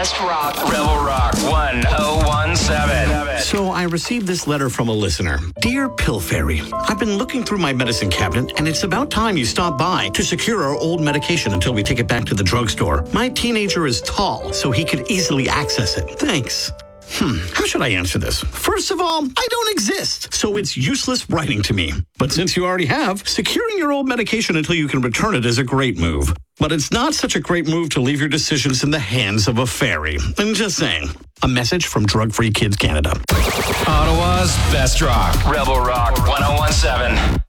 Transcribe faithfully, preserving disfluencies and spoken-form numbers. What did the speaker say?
best rock. Rebel Rock one oh one seven. So I received this letter from a listener. Dear Pill Fairy, I've been looking through my medicine cabinet, and it's about time you stop by to secure our old medication until we take it back to the drugstore. My teenager is tall, so he could easily access it. Thanks. Hmm, how should I answer this? First of all, I don't exist, so it's useless writing to me. But since you already have, securing your old medication until you can return it is a great move. But it's not such a great move to leave your decisions in the hands of a fairy. I'm just saying. A message from Drug Free Kids Canada. Ottawa's best rock. Rebel Rock one oh one seven.